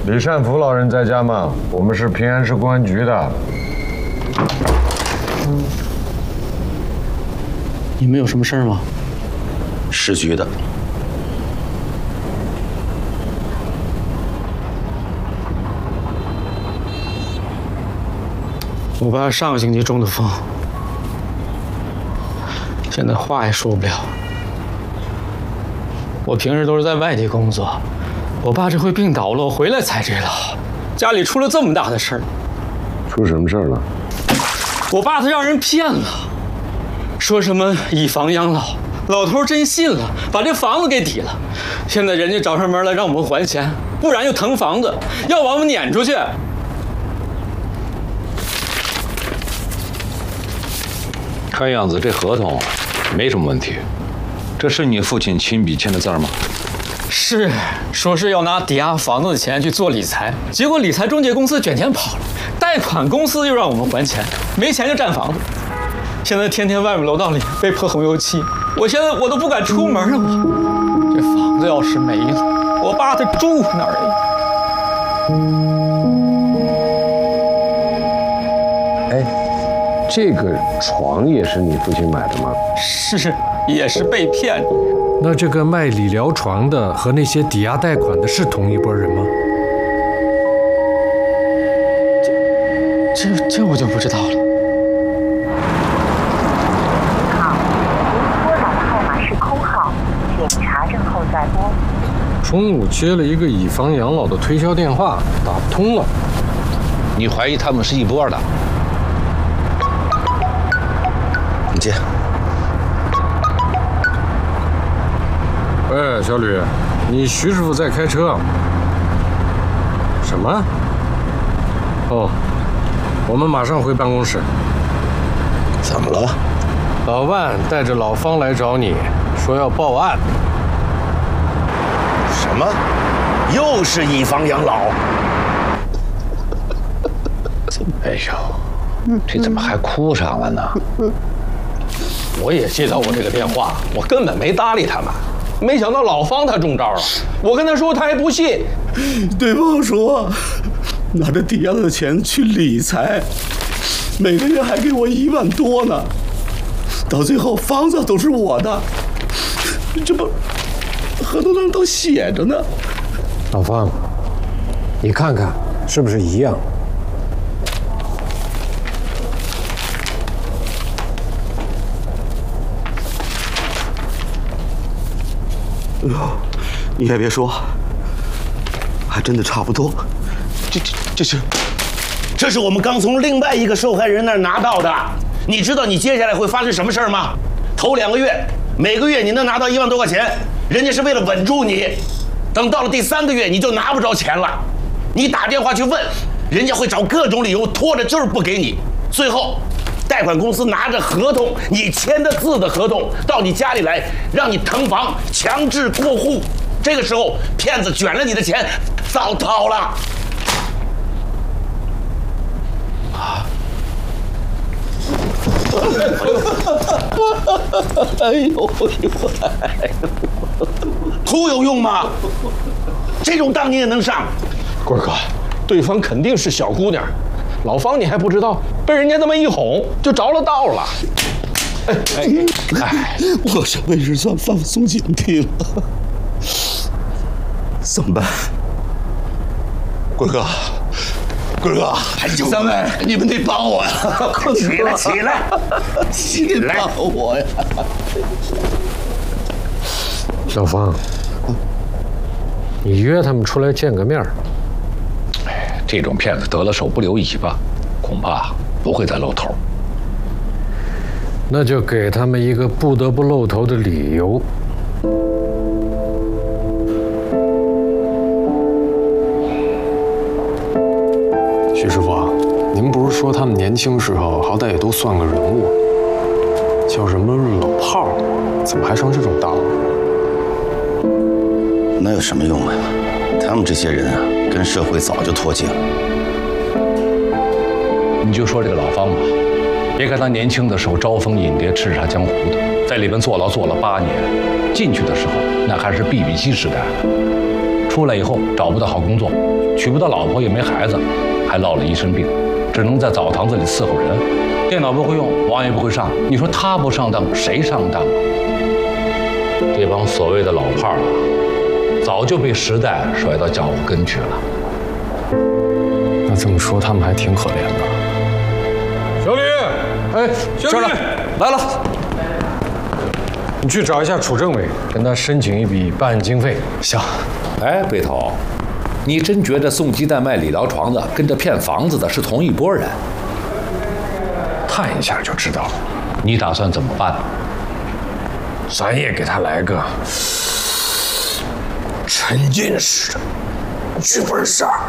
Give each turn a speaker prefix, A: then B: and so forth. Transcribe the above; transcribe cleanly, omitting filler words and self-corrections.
A: 李善福老人在家吗？我们是平安市公安局的。
B: 你们有什么事儿吗？
C: 市局的。
B: 我爸上个星期中的风，现在话也说不了。我平时都是在外地工作，我爸这回病倒了，我回来才知道，家里出了这么大的事儿。
A: 出什么事儿了？
B: 我爸他让人骗了，说什么以房养老，老头真信了，把这房子给抵了。现在人家找上门来让我们还钱，不然又腾房子，要把我们撵出去。
D: 看样子这合同没什么问题。这是你父亲亲笔签的字吗？
B: 是，说是要拿抵押房子的钱去做理财，结果理财中介公司卷钱跑了，贷款公司又让我们还钱，没钱就占房子。现在天天外面楼道里被泼红油漆，我现在我都不敢出门了。我这房子要是没了，我爸他住哪儿
A: 哎，
B: 呀？
A: 这个床也是你父亲买的吗？
B: 是，也是被骗。
E: 那这个卖理疗床的和那些抵押贷款的是同一拨人吗？
B: 这我就不知道了。
F: 好，您拨打的号码是空号，请查证后再拨。
E: 中午接了一个以房养老的推销电话，打不通了。
D: 你怀疑他们是一波的？
C: 你接。
E: 喂，小吕，你徐师傅在开车？什么？哦，我们马上回办公室。
C: 怎么了？
E: 老万带着老方来找你，说要报案。
C: 什么？又是以房养老？
D: 哎呦，这怎么还哭上了呢？
G: 我也接到过这个电话，我根本没搭理他们。没想到老方他中招了，我跟他说他还不信。
H: 对方说拿着抵押的钱去理财，每个月还给我1万多呢，到最后房子都是我的，这不合同上都写着呢。
E: 老方，你看看是不是一样？
H: 你也别说，还真的差不多。
C: 这是我们刚从另外一个受害人那儿拿到的。你知道你接下来会发生什么事儿吗？头2个月，每个月你能拿到1万多块钱，人家是为了稳住你。等到了第3个月，你就拿不着钱了。你打电话去问，人家会找各种理由拖着就是不给你。最后，贷款公司拿着合同，你签的字的合同，到你家里来，让你腾房，强制过户。这个时候，骗子卷了你的钱，早逃了。哎呦，哭有用吗？这种当你也能上？
G: 棍儿哥，对方肯定是小姑娘，老方你还不知道，被人家这么一哄就着了道了。
H: 我这为人算放松警惕了，怎么办？
C: 棍儿哥，棍儿哥，三位，你们得帮我呀！起来，起来，起来，帮我呀！
E: 老方，你约他们出来见个面。
D: 哎，这种骗子得了手不留尾巴，恐怕不会再露头。
E: 那就给他们一个不得不露头的理由。
I: 徐师傅啊，您不是说他们年轻时候好歹也都算个人物，叫什么老炮儿，怎么还成这种道了？
C: 那有什么用啊？他们这些人啊，跟社会早就脱节了。
D: 你就说这个老方吧，别看他年轻的时候招蜂引蝶、叱咤江湖的，在里边坐牢坐了8年，进去的时候那还是 BB 机时代， 出来以后找不到好工作，娶不到老婆也没孩子，还落了一身病，只能在澡堂子里伺候人，电脑不会用，网也不会上。你说他不上当，谁上当啊？这帮所谓的老炮儿啊，早就被时代甩到脚后跟去了。
I: 那这么说，他们还挺可怜的。
E: 小李，哎，校长来了，你去找一下楚政委，跟他申请一笔办案经费。
I: 行。
J: 哎，北头，你真觉得送鸡蛋卖理疗床的跟着骗房子的是同一拨人？
E: 探一下就知道了。
D: 你打算怎么办？
E: 咱也给他来个沉浸式的剧本杀。